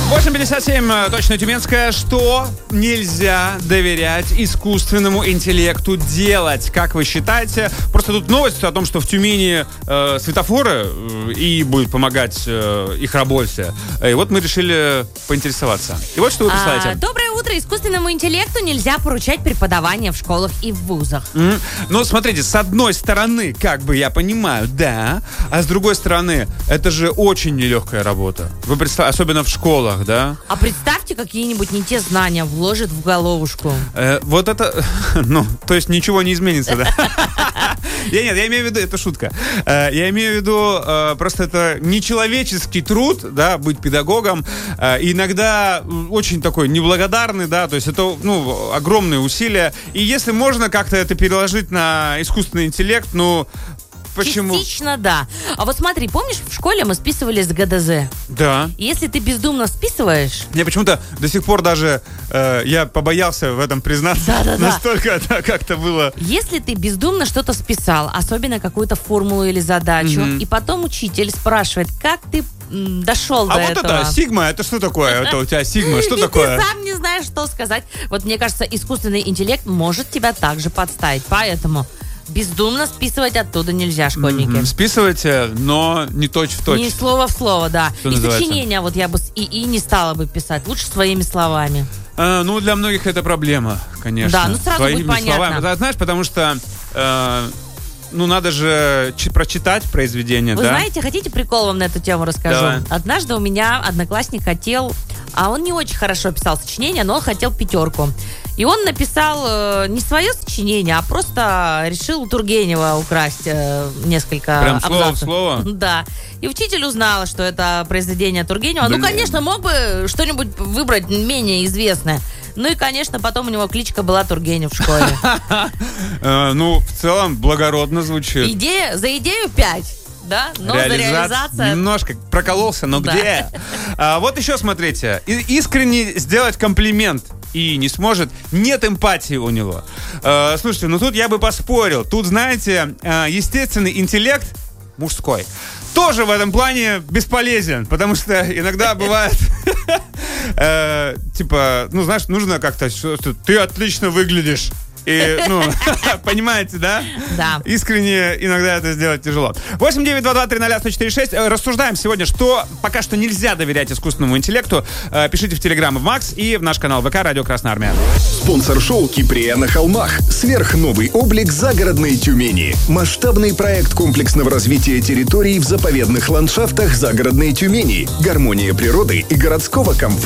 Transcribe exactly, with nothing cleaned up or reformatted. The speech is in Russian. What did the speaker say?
восемь пятьдесят семь, точно тюменская. Что нельзя доверять искусственному интеллекту делать? Как вы считаете? Просто тут новость о том, что в Тюмени э, светофоры э, и будет помогать э, их работе. И вот мы решили поинтересоваться. И вот что вы присылаете. А, доброе утро. Искусственному интеллекту нельзя поручать преподавание в школах и в вузах. Mm-hmm. Ну, смотрите, с одной стороны, как бы я понимаю, да, а с другой стороны, это же очень нелегкая работа. Вы представляете, особенно в школах, да? А представьте, какие-нибудь не те знания вложит в головушку. Э, вот это, ну, то есть ничего не изменится, да? Я нет, я имею в виду, это шутка. Я имею в виду, просто это нечеловеческий труд, да, быть педагогом. Иногда очень такой неблагодарный, да, то есть это, ну, огромные усилия. И если можно как-то это переложить на искусственный интеллект, ну, почему? Частично, да. А вот смотри, помнишь, в школе мы списывали с гэ дэ зэ? Да. И если ты бездумно списываешь... Мне почему-то до сих пор даже э, я побоялся в этом признаться. Да-да-да. Настолько это как-то было. Если ты бездумно что-то списал, особенно какую-то формулу или задачу, mm-hmm. и потом учитель спрашивает, как ты м, дошел а до вот этого. А вот это, сигма, это что такое? Это у тебя сигма, что и такое? ты сам не знаешь, что сказать. Вот мне кажется, искусственный интеллект может тебя также подставить. Поэтому... бездумно списывать оттуда нельзя, школьники. Mm-hmm. Списывайте, но не точь в точь. Не слово в слово, да. Что и называется? сочинения вот я бы с ИИ не стала бы писать. Лучше своими словами. А, ну, для многих это проблема, конечно. Да, ну сразу своими будет понятно. словами. Да, знаешь, потому что... Э, ну, надо же ч- прочитать произведение, Вы да? знаете, хотите прикол вам на эту тему расскажу? Давай. Однажды у меня одноклассник хотел... А он не очень хорошо писал сочинение, но он хотел пятерку. И он написал э, не свое сочинение, а просто решил у Тургенева украсть э, несколько Прям слово абзацев. в слово? Да. И учитель узнал, что это произведение Тургенева. Блин. Ну, конечно, мог бы что-нибудь выбрать менее известное. Ну и, конечно, потом у него кличка была Тургенев в школе. Ну, в целом, благородно звучит. Идея, за идею пять. Да, но за реализацию... Немножко прокололся, но Да. где? А, вот еще смотрите. И- искренне сделать комплимент и не сможет. Нет эмпатии у него. А, слушайте, ну тут я бы поспорил. Тут, знаете, а, естественный интеллект мужской тоже в этом плане бесполезен. Потому что иногда бывает... э, Типа, ну знаешь, нужно как-то... что- что Ты отлично выглядишь. И, ну, понимаете, да? Да. Искренне иногда это сделать тяжело. восемь девять два два три ноль сто четыре шесть. Рассуждаем сегодня, что пока что нельзя доверять искусственному интеллекту. Пишите в Телеграм и в Макс и в наш канал ВК «Радио Красная Армия». Спонсор шоу «Киприя на холмах». Сверхновый облик загородной Тюмени. Масштабный проект комплексного развития территорий в заповедных ландшафтах загородной Тюмени. Гармония природы и городского комфорта.